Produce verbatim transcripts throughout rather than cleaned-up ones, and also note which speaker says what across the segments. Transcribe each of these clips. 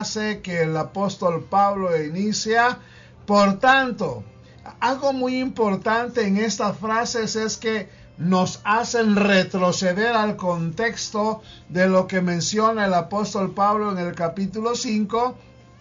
Speaker 1: frase que el apóstol Pablo inicia. Por tanto, algo muy importante en estas frases es que nos hacen retroceder al contexto de lo que menciona el apóstol Pablo en el capítulo cinco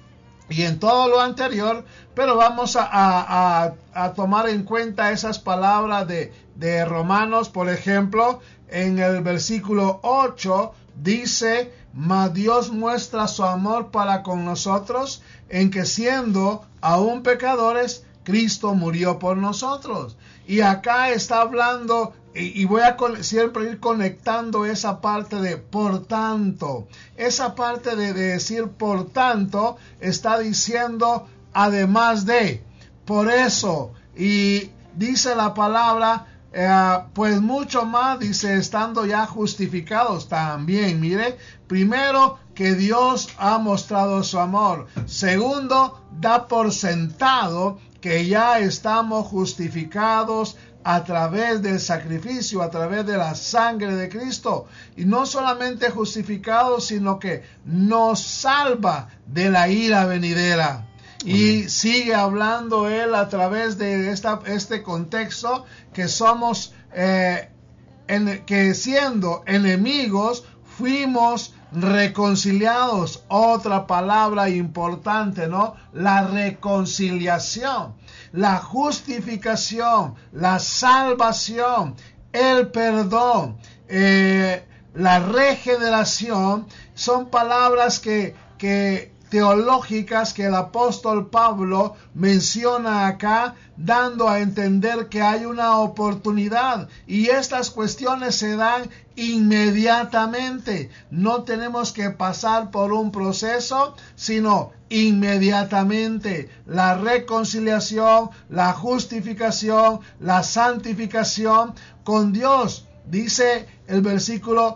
Speaker 1: y en todo lo anterior, pero vamos a, a, a, a tomar en cuenta esas palabras de, de Romanos. Por ejemplo, en el versículo ocho dice: mas Dios muestra su amor para con nosotros en que, siendo aún pecadores, Cristo murió por nosotros. Y acá está hablando, y, y voy a con, siempre ir conectando esa parte de por tanto. Esa parte de, de decir por tanto está diciendo además de, por eso. Y dice la palabra, eh, pues mucho más, dice, estando ya justificados también. Mire, primero, que Dios ha mostrado su amor. Segundo, da por sentado que ya estamos justificados a través del sacrificio, a través de la sangre de Cristo. Y no solamente justificados, sino que nos salva de la ira venidera. Y sigue hablando él a través de esta, este contexto que somos, eh, en, que siendo enemigos, fuimos reconciliados. Otra palabra importante, ¿no? La reconciliación, la justificación, la salvación, el perdón, eh, la regeneración, son palabras que, que teológicas que el apóstol Pablo menciona acá, dando a entender que hay una oportunidad y estas cuestiones se dan inmediatamente. No tenemos que pasar por un proceso, sino inmediatamente. La reconciliación, la justificación, la santificación con Dios. Dice el versículo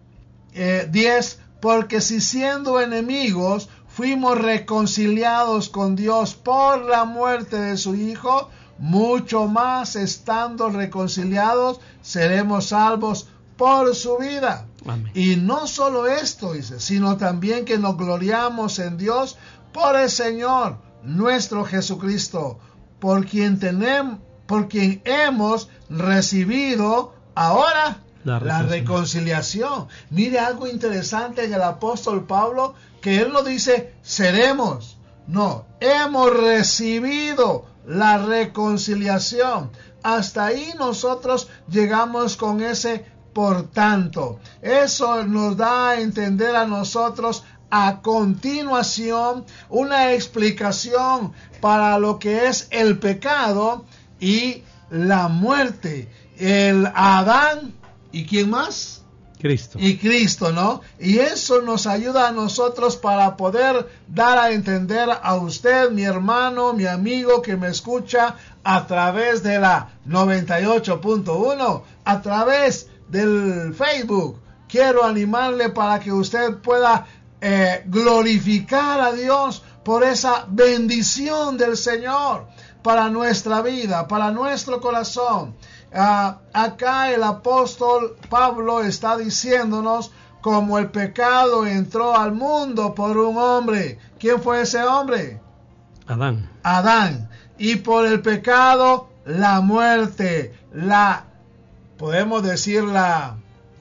Speaker 1: eh, diez, porque si siendo enemigos fuimos reconciliados con Dios por la muerte de su Hijo, mucho más estando reconciliados seremos salvos por su vida.
Speaker 2: Amén.
Speaker 1: Y no solo esto, dice, sino también que nos gloriamos en Dios por el Señor nuestro Jesucristo, por quien tenemos, por quien hemos recibido ahora
Speaker 2: la reconciliación.
Speaker 1: la reconciliación. Mire algo interesante en el apóstol Pablo, que él no dice seremos, no, hemos recibido la reconciliación. Hasta ahí nosotros llegamos con ese por tanto. Eso nos da a entender a nosotros a continuación una explicación para lo que es el pecado y la muerte. El Adán, ¿y quién más?
Speaker 2: Cristo.
Speaker 1: Y Cristo, ¿no? Y eso nos ayuda a nosotros para poder dar a entender a usted, mi hermano, mi amigo que me escucha a través de la noventa y ocho punto uno, a través del Facebook. Quiero animarle para que usted pueda eh, glorificar a Dios por esa bendición del Señor para nuestra vida, para nuestro corazón. Uh, acá el apóstol Pablo está diciéndonos como el pecado entró al mundo por un hombre. ¿Quién fue ese hombre?
Speaker 2: Adán.
Speaker 1: Adán. Y por el pecado, la muerte, la, podemos decir la,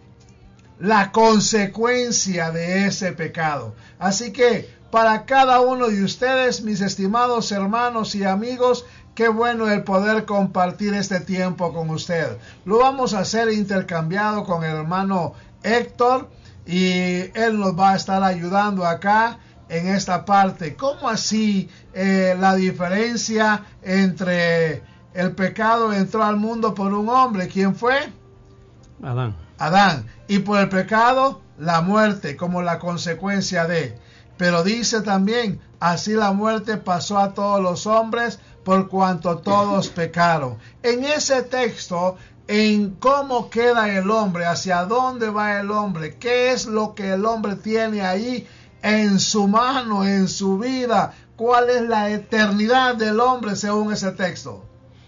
Speaker 1: la consecuencia de ese pecado. Así que para cada uno de ustedes, mis estimados hermanos y amigos, qué bueno el poder compartir este tiempo con usted. Lo vamos a hacer intercambiado con el hermano Héctor y él nos va a estar ayudando acá en esta parte. ¿Cómo así eh, la diferencia entre el pecado entró al mundo por un hombre? ¿Quién fue?
Speaker 2: Adán.
Speaker 1: Adán. Y por el pecado, la muerte como la consecuencia de. Pero dice también, así la muerte pasó a todos los hombres por cuanto todos pecaron. En ese texto, en cómo queda el hombre, hacia dónde va el hombre, qué es lo que el hombre tiene ahí en su mano, en su vida, cuál es la eternidad del hombre según ese texto.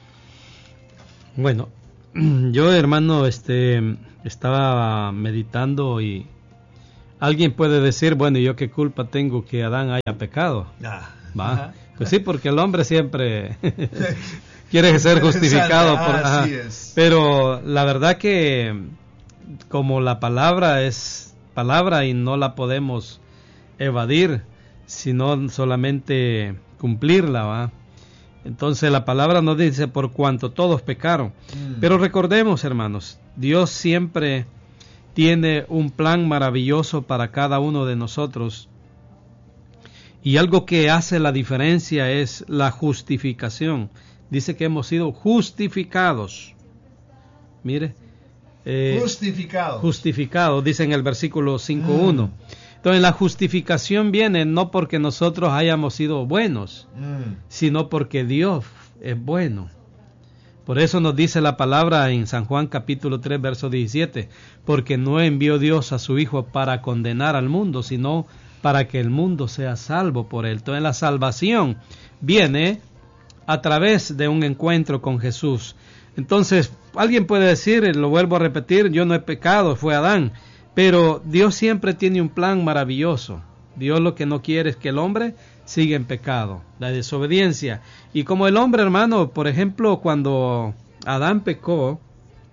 Speaker 2: Bueno, yo, hermano, este estaba meditando y Alguien puede decir, bueno, ¿y yo qué culpa tengo que Adán haya pecado?
Speaker 1: Ah,
Speaker 2: ¿Va?
Speaker 1: ajá.
Speaker 2: Pues sí, porque el hombre siempre quiere ser justificado. Por, ajá.
Speaker 1: Así es.
Speaker 2: Pero la verdad que como la palabra es palabra y no la podemos evadir, sino solamente cumplirla, ¿va? Entonces la palabra nos dice por cuanto todos pecaron. Mm. Pero recordemos, hermanos, Dios siempre tiene un plan maravilloso para cada uno de nosotros. Y algo que hace la diferencia es la justificación. Dice que hemos sido justificados. Mire. Eh,
Speaker 1: justificados.
Speaker 2: Justificados, dice en el versículo cinco uno. Mm. Entonces la justificación viene no porque nosotros hayamos sido buenos, mm. sino porque Dios es bueno. Por eso nos dice la palabra en San Juan capítulo tres, verso diecisiete, porque no envió Dios a su Hijo para condenar al mundo, sino para que el mundo sea salvo por él. Entonces la salvación viene a través de un encuentro con Jesús. Entonces, alguien puede decir, lo vuelvo a repetir, yo no he pecado, fue Adán. Pero Dios siempre tiene un plan maravilloso. Dios lo que no quiere es que el hombre siga en pecado, la desobediencia. Y como el hombre, hermano, por ejemplo, cuando Adán pecó,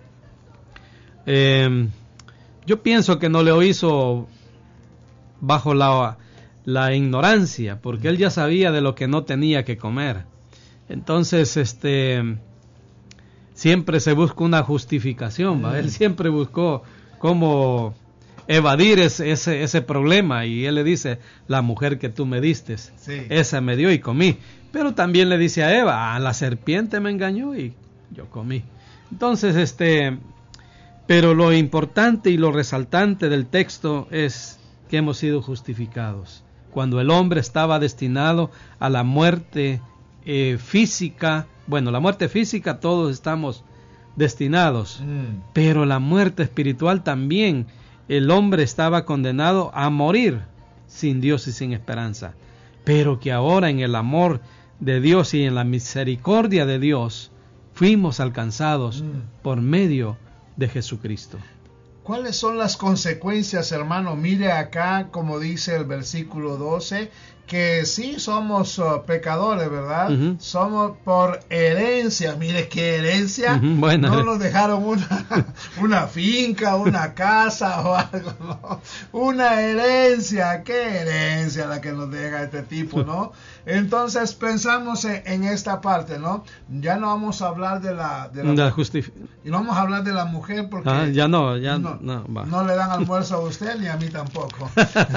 Speaker 2: eh, yo pienso que no lo hizo bajo la, la ignorancia, porque él ya sabía de lo que no tenía que comer. Entonces, este, siempre se busca una justificación, ¿va? Él siempre buscó cómo evadir ese, ese, ese problema, y él le dice, la mujer que tú me diste, sí. esa me dio y comí. Pero también le dice a Eva, ah, la serpiente me engañó y yo comí. Entonces, este, pero lo importante y lo resaltante del texto es que hemos sido justificados. Cuando el hombre estaba destinado a la muerte eh, física, bueno, la muerte física todos estamos destinados, mm. pero la muerte espiritual también, el hombre estaba condenado a morir sin Dios y sin esperanza, pero que ahora en el amor de Dios y en la misericordia de Dios fuimos alcanzados mm. por medio de Jesucristo.
Speaker 1: ¿Cuáles son las consecuencias, hermano? Mire acá, como dice el versículo doce, que sí somos uh, pecadores, ¿verdad? Uh-huh. Somos por herencia. Mire qué herencia. Uh-huh. Bueno, no nos dejaron una, una finca, una casa o algo, ¿no? Una herencia. ¿Qué herencia la que nos deja este tipo, no? Entonces pensamos en, en esta parte, ¿no? Ya no vamos a hablar de la... De la,
Speaker 2: la justif-
Speaker 1: y no vamos a hablar de la mujer porque...
Speaker 2: Ah, ya no, ya
Speaker 1: no,
Speaker 2: no, va.
Speaker 1: no le dan almuerzo a usted ni a mí tampoco.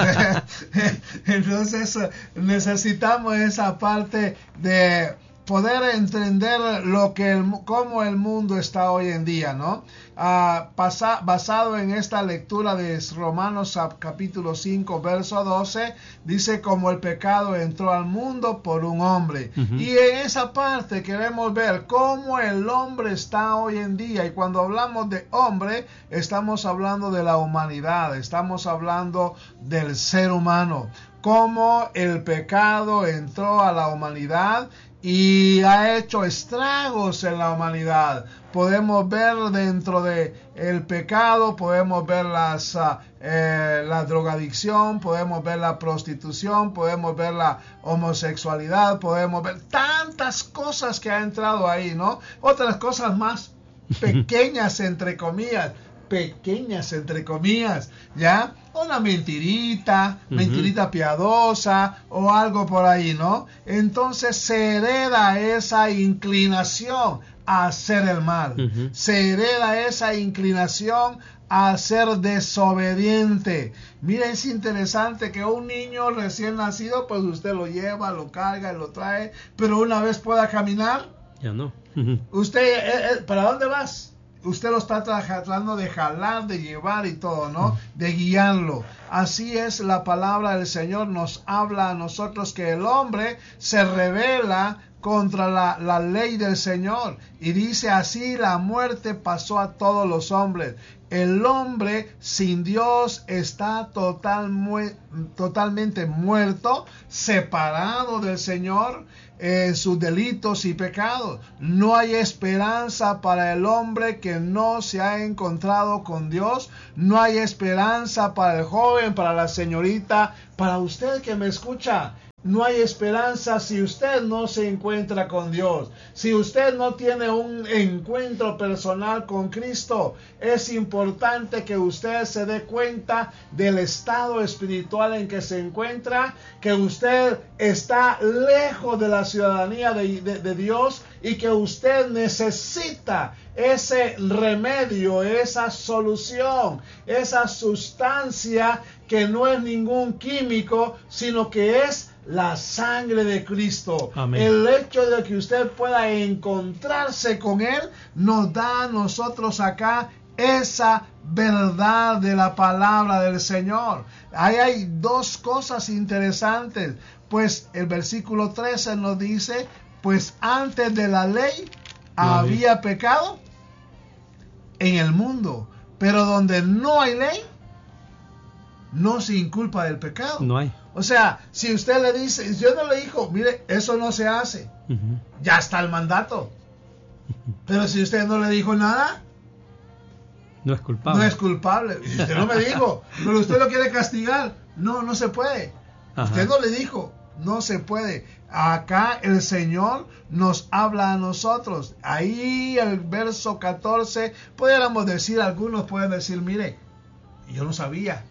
Speaker 1: Entonces necesitamos esa parte de poder entender lo que el, cómo el mundo está hoy en día, ¿no? Uh, pasa, basado en esta lectura de Romanos capítulo cinco, verso doce, dice como el pecado entró al mundo por un hombre. Uh-huh. Y en esa parte queremos ver cómo el hombre está hoy en día. Y cuando hablamos de hombre, estamos hablando de la humanidad, estamos hablando del ser humano. Cómo el pecado entró a la humanidad y ha hecho estragos en la humanidad. Podemos ver dentro de el pecado, podemos ver las, uh, eh, la drogadicción, podemos ver la prostitución, podemos ver la homosexualidad, podemos ver tantas cosas que ha entrado ahí, ¿no? Otras cosas más pequeñas, entre comillas, pequeñas, entre comillas, ¿ya? Una mentirita, uh-huh. mentirita piadosa o algo por ahí, ¿no? Entonces se hereda esa inclinación a hacer el mal. Uh-huh. Se hereda esa inclinación a ser desobediente. Mira, es interesante que un niño recién nacido, pues usted lo lleva, lo carga, lo trae, pero una vez pueda caminar,
Speaker 2: ya no.
Speaker 1: Uh-huh. Usted, eh, eh, ¿para dónde vas? Usted lo está tratando de jalar, de llevar y todo, ¿no? De guiarlo. Así es la palabra del Señor, nos habla a nosotros que el hombre se revela contra la, la ley del Señor. Y dice así: la muerte pasó a todos los hombres. El hombre sin Dios está total, mu totalmente muerto, separado del Señor en sus delitos y pecados. No hay esperanza para el hombre que no se ha encontrado con Dios. No hay esperanza para el joven, para la señorita, para usted que me escucha. No hay esperanza si usted no se encuentra con Dios. Si usted no tiene un encuentro personal con Cristo, es importante que usted se dé cuenta del estado espiritual en que se encuentra, que usted está lejos de la ciudadanía de, de, de Dios y que usted necesita ese remedio, esa solución, esa sustancia que no es ningún químico, sino que es la sangre de Cristo.
Speaker 2: Amén.
Speaker 1: El hecho de que usted pueda encontrarse con Él nos da a nosotros acá esa verdad de la palabra del Señor. Ahí hay dos cosas interesantes. Pues el versículo trece nos dice: pues antes de la ley no había hay. pecado en el mundo, pero donde no hay ley, no se inculpa del pecado.
Speaker 2: No hay.
Speaker 1: O sea, si usted le dice, si Dios no le dijo, mire, eso no se hace, uh-huh. ya está el mandato. Pero si usted no le dijo nada,
Speaker 2: no es culpable.
Speaker 1: No es culpable. Y usted no me dijo, pero usted lo quiere castigar. No, no se puede. Ajá. Usted no le dijo, no se puede. Acá el Señor nos habla a nosotros. Ahí el verso catorce, pudiéramos decir, algunos pueden decir, mire, yo no sabía.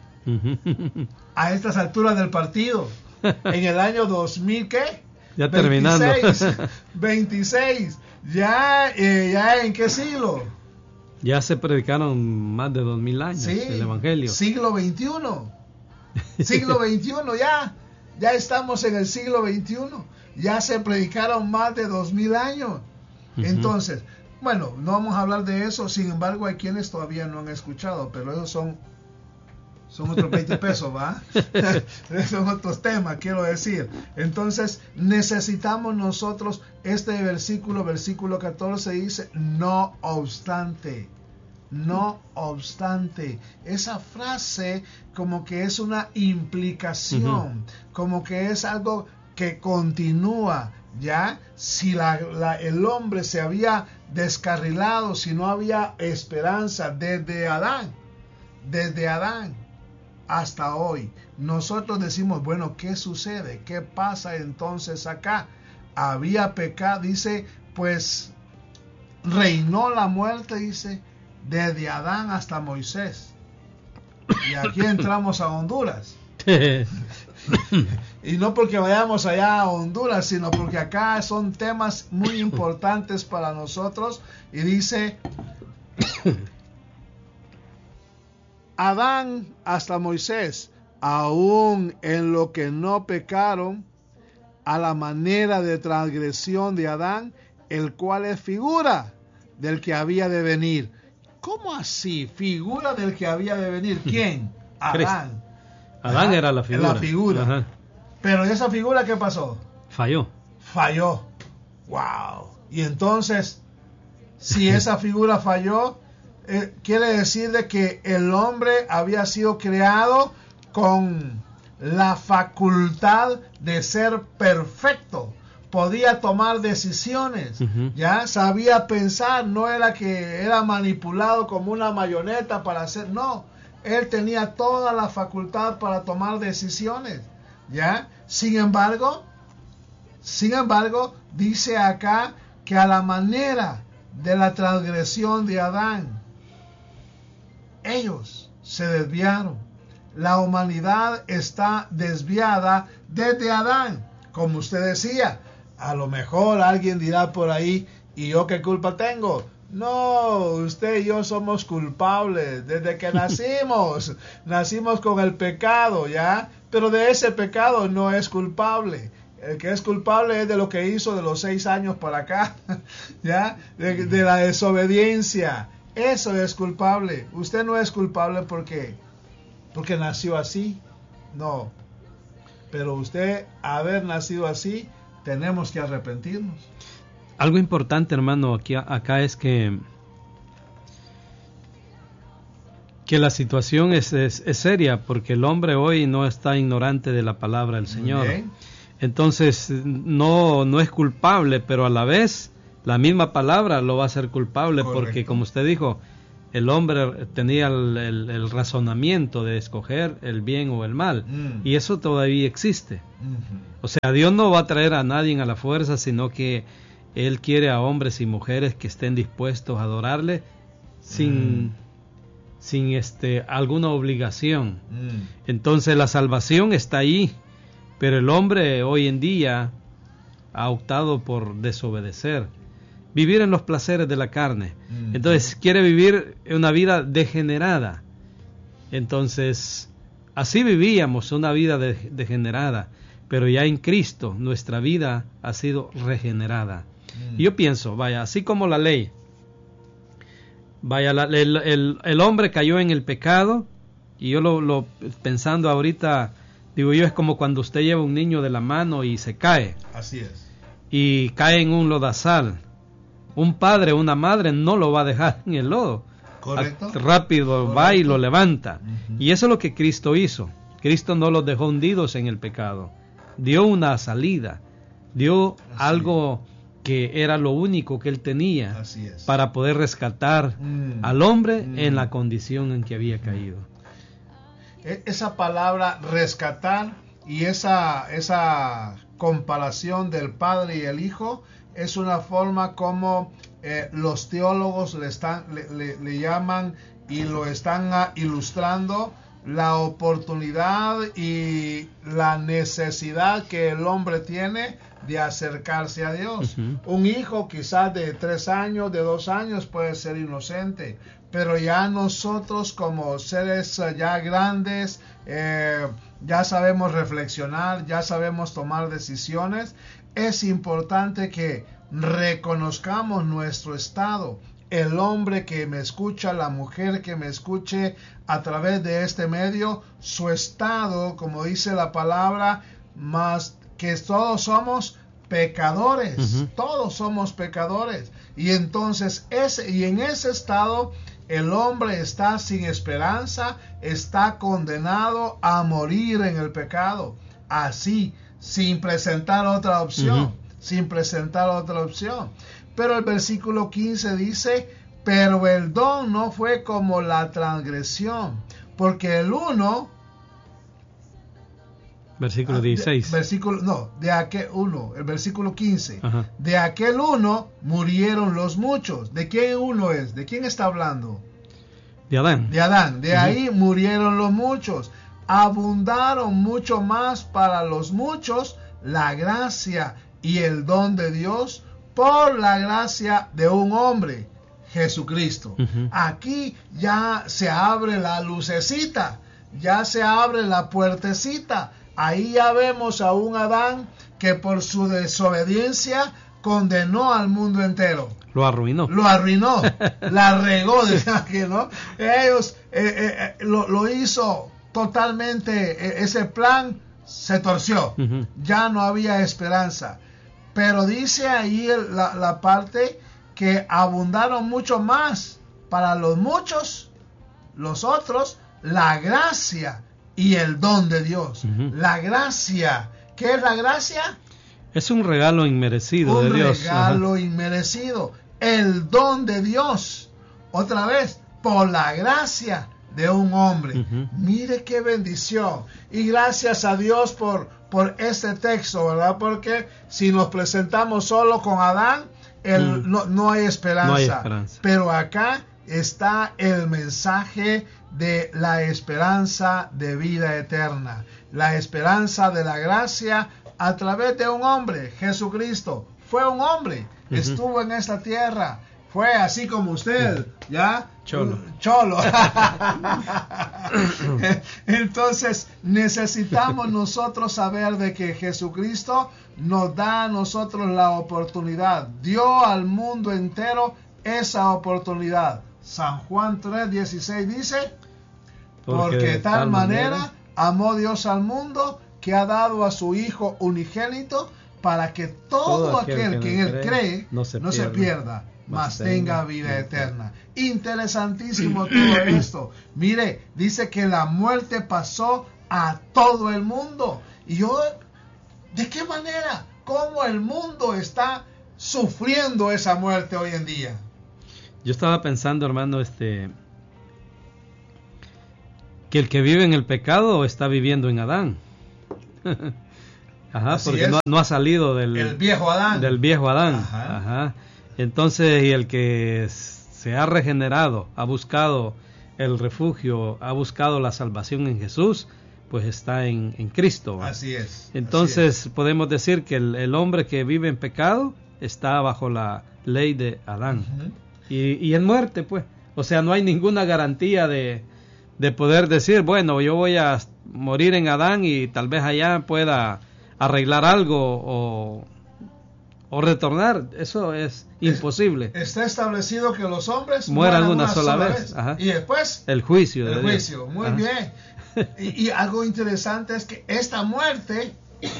Speaker 1: A estas alturas del partido, en el año dos mil, ¿qué?
Speaker 2: Ya terminando.
Speaker 1: veintiséis, veintiséis. Ya, eh, ya en qué siglo?
Speaker 2: Ya se predicaron más de dos mil años, sí, el Evangelio.
Speaker 1: Siglo veintiuno. Siglo veintiuno, ya. Ya estamos en el siglo veintiuno. Ya se predicaron más de dos mil años. Uh-huh. Entonces, bueno, no vamos a hablar de eso. Sin embargo, hay quienes todavía no han escuchado, pero esos son Son otros veinte pesos, ¿va? Son otros temas, quiero decir. Entonces, necesitamos nosotros, este versículo, versículo catorce dice, no obstante, no obstante. Esa frase como que es una implicación, uh-huh. como que es algo que continúa, ¿ya? Si la, la, el hombre se había descarrilado, si no había esperanza desde Adán, desde Adán hasta hoy, nosotros decimos, bueno, ¿qué sucede? ¿Qué pasa entonces acá? Había pecado, dice, pues reinó la muerte, dice, desde Adán hasta Moisés. Y aquí entramos a Honduras. Y no porque vayamos allá a Honduras, sino porque acá son temas muy importantes para nosotros. Y dice, Adán hasta Moisés, aún en lo que no pecaron, a la manera de transgresión de Adán, el cual es figura del que había de venir. ¿Cómo así? Figura del que había de venir. ¿Quién? Adán.
Speaker 2: Adán Ajá. era la figura.
Speaker 1: La figura. Ajá. Pero esa figura, ¿qué pasó?
Speaker 2: Falló.
Speaker 1: Falló. Wow. Y entonces, si esa figura falló, Eh, quiere decir de que el hombre había sido creado con la facultad de ser perfecto, podía tomar decisiones, uh-huh. ya sabía pensar, no era que era manipulado como una marioneta para hacer, no, él tenía toda la facultad para tomar decisiones, ya. Sin embargo, sin embargo, dice acá que a la manera de la transgresión de Adán, ellos se desviaron. La humanidad está desviada desde Adán. Como usted decía, a lo mejor alguien dirá por ahí, ¿y yo qué culpa tengo? No, usted y yo somos culpables desde que nacimos. Nacimos con el pecado, ¿ya? Pero de ese pecado no es culpable. El que es culpable es de lo que hizo de los seis años para acá, ¿ya? De, de la desobediencia. Eso es culpable. Usted no es culpable porque, porque nació así. No. Pero usted, haber nacido así, tenemos que arrepentirnos.
Speaker 2: Algo importante, hermano, aquí acá es que que la situación es, es, es seria, porque el hombre hoy no está ignorante de la palabra del Señor. Entonces no no es culpable, pero a la vez la misma palabra lo va a hacer culpable. Correcto. Porque, como usted dijo, el hombre tenía el, el, el razonamiento de escoger el bien o el mal, mm. y eso todavía existe. Mm-hmm. O sea, Dios no va a traer a nadie a la fuerza, sino que Él quiere a hombres y mujeres que estén dispuestos a adorarle sin, mm. sin este, alguna obligación. Mm. Entonces la salvación está ahí, pero el hombre hoy en día ha optado por desobedecer, vivir en los placeres de la carne. Mm. Entonces quiere vivir una vida degenerada. Entonces así vivíamos una vida de, degenerada, pero ya en Cristo nuestra vida ha sido regenerada. Mm. Y yo pienso, vaya, así como la ley, vaya, la, el, el, el hombre cayó en el pecado, y yo lo, lo pensando ahorita, digo yo, es como cuando usted lleva un niño de la mano y se cae.
Speaker 1: Así es.
Speaker 2: Y cae en un lodazal. Un padre o una madre no lo va a dejar en el lodo.
Speaker 1: Correcto.
Speaker 2: Rápido Correcto. Va y lo levanta.
Speaker 1: Uh-huh.
Speaker 2: Y eso es lo que Cristo hizo. Cristo no los dejó hundidos en el pecado. Dio una salida. Dio Así algo es. Que era lo único que Él tenía
Speaker 1: Así es.
Speaker 2: Para poder rescatar mm. al hombre mm. en la condición en que había caído.
Speaker 1: Esa palabra rescatar y esa, esa comparación del Padre y el Hijo es una forma como eh, los teólogos le, están, le, le, le llaman y lo están uh, ilustrando la oportunidad y la necesidad que el hombre tiene de acercarse a Dios. Uh-huh. Un hijo quizás de tres años, de dos años puede ser inocente, pero ya nosotros como seres uh, ya grandes, eh, ya sabemos reflexionar, ya sabemos tomar decisiones. Es importante que reconozcamos nuestro estado. El hombre que me escucha, la mujer que me escuche a través de este medio, su estado, como dice la palabra, más que todos somos pecadores, uh-huh. todos somos pecadores. Y entonces ese, y en ese estado el hombre está sin esperanza, está condenado a morir en el pecado, así, sin presentar otra opción, uh-huh. sin presentar otra opción. Pero el versículo quince dice, pero el don no fue como la transgresión, porque el uno,
Speaker 2: versículo dieciséis,
Speaker 1: de, versículo, no, de aquel uno, el versículo quince,
Speaker 2: Ajá.
Speaker 1: de aquel uno murieron los muchos. ¿De quién uno es? ¿De quién está hablando?
Speaker 2: De Adán.
Speaker 1: De Adán, de uh-huh. ahí murieron los muchos. Abundaron mucho más para los muchos la gracia y el don de Dios por la gracia de un hombre, Jesucristo. Uh-huh. Aquí ya se abre la lucecita, ya se abre la puertecita. Ahí ya vemos a un Adán que por su desobediencia condenó al mundo entero.
Speaker 2: Lo arruinó.
Speaker 1: Lo arruinó, la regó, decía que no. Ellos eh, eh, lo, lo hizo totalmente, eh, ese plan se torció. Uh-huh. Ya no había esperanza. Pero dice ahí la, la parte que abundaron mucho más para los muchos, los otros, la gracia y el don de Dios. Uh-huh. La gracia. ¿Qué es la gracia?
Speaker 2: Es un regalo inmerecido
Speaker 1: un
Speaker 2: de Dios.
Speaker 1: Un regalo
Speaker 2: Ajá.
Speaker 1: inmerecido. El don de Dios. Otra vez, por la gracia de un hombre. Uh-huh. Mire qué bendición. Y gracias a Dios por, por este texto, ¿verdad? Porque si nos presentamos solo con Adán, el, mm. no, no hay esperanza.
Speaker 2: No hay esperanza.
Speaker 1: Pero acá está el mensaje de la esperanza de vida eterna. La esperanza de la gracia a través de un hombre, Jesucristo. Fue un hombre, uh-huh. estuvo en esta tierra, fue así como usted, ¿ya?
Speaker 2: Cholo.
Speaker 1: Cholo. Entonces necesitamos nosotros saber de que Jesucristo nos da a nosotros la oportunidad, dio al mundo entero esa oportunidad. San Juan tres dieciséis dice, porque, porque de tal manera, manera amó Dios al mundo que ha dado a su Hijo unigénito, para que todo, todo aquel, aquel que, que en él cree, cree
Speaker 2: no se
Speaker 1: no
Speaker 2: pierda,
Speaker 1: se pierda mas tenga vida eterna. Interesantísimo todo esto. Mire, dice que la muerte pasó a todo el mundo. Y yo, ¿de qué manera? ¿Cómo el mundo está sufriendo esa muerte hoy en día?
Speaker 2: Yo estaba pensando, hermano, este, que el que vive en el pecado está viviendo en Adán. Ajá, Así porque no, no ha salido del
Speaker 1: el viejo Adán.
Speaker 2: Del viejo Adán.
Speaker 1: Ajá.
Speaker 2: Ajá. Entonces, y el que se ha regenerado, ha buscado el refugio, ha buscado la salvación en Jesús, pues está en, en Cristo.
Speaker 1: Así es.
Speaker 2: Entonces
Speaker 1: así es.
Speaker 2: podemos decir que el, el hombre que vive en pecado está bajo la ley de Adán. Uh-huh. y, y en muerte, pues. O sea, no hay ninguna garantía de, de poder decir, bueno, yo voy a morir en Adán y tal vez allá pueda arreglar algo o, o retornar. Eso es imposible.
Speaker 1: Está establecido que los hombres
Speaker 2: mueran una, una sola, sola vez, vez. Ajá.
Speaker 1: Y después
Speaker 2: el juicio
Speaker 1: el
Speaker 2: de
Speaker 1: juicio
Speaker 2: Dios.
Speaker 1: Muy
Speaker 2: Ajá.
Speaker 1: bien. y, y algo interesante es que esta muerte,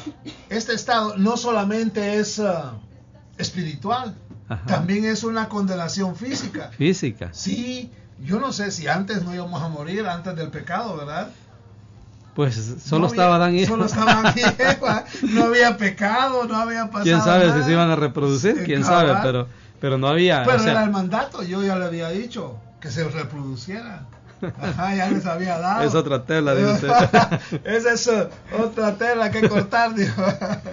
Speaker 1: este estado no solamente es uh, espiritual, Ajá. también es una condenación física.
Speaker 2: Física.
Speaker 1: Sí, yo no sé si antes no íbamos a morir antes del pecado, ¿verdad?
Speaker 2: Pues solo
Speaker 1: no
Speaker 2: estaba Adán y Eva.
Speaker 1: Solo estaba Adán y Eva. No había pecado, no había pasado
Speaker 2: ¿Quién sabe
Speaker 1: nada.
Speaker 2: si se iban a reproducir?
Speaker 1: Sí,
Speaker 2: ¿Quién
Speaker 1: cabal.
Speaker 2: sabe? Pero, pero no había...
Speaker 1: Pero
Speaker 2: o sea,
Speaker 1: era el mandato, yo ya le había dicho que se reproducieran. Ajá, ya les había dado.
Speaker 2: Es otra tela, dice usted.
Speaker 1: Esa es uh, otra tela que cortar, dijo.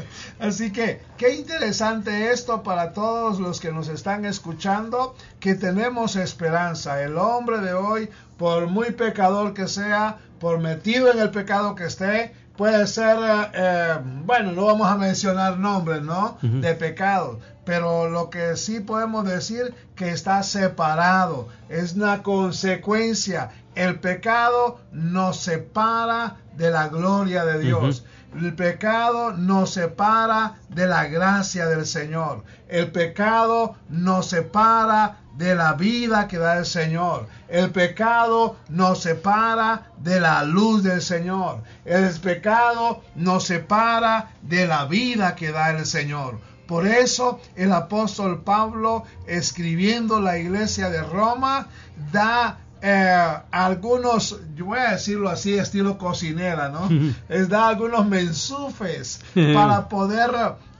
Speaker 1: Así que, qué interesante esto para todos los que nos están escuchando, que tenemos esperanza. El hombre de hoy, por muy pecador que sea, por metido en el pecado que esté, puede ser, eh, bueno, no vamos a mencionar nombres, ¿no? Uh-huh. De pecados. Pero lo que sí podemos decir que está separado, es una consecuencia. El pecado nos separa de la gloria de Dios. Uh-huh. El pecado nos separa de la gracia del Señor. El pecado nos separa de la vida que da el Señor. El pecado nos separa de la luz del Señor. El pecado nos separa de la vida que da el Señor. Por eso el apóstol Pablo, escribiendo la iglesia de Roma, da eh, algunos, yo voy a decirlo así, estilo cocinera, ¿no? Es da algunos mensufes para poder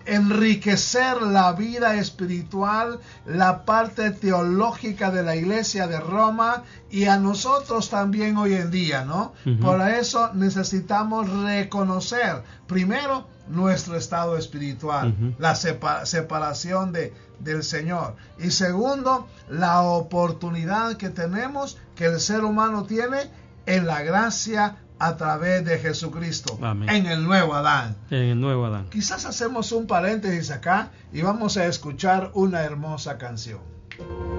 Speaker 1: enriquecer la vida espiritual, la parte teológica de la iglesia de Roma y a nosotros también hoy en día, ¿no? Uh-huh. Por eso necesitamos reconocer, primero, nuestro estado espiritual, uh-huh. la separa- separación de, del Señor. Y segundo, la oportunidad que tenemos, que el ser humano tiene en la gracia a través de Jesucristo.
Speaker 2: Amén.
Speaker 1: En el nuevo Adán.
Speaker 2: En el nuevo Adán.
Speaker 1: Quizás hacemos un paréntesis acá y vamos a escuchar una hermosa canción.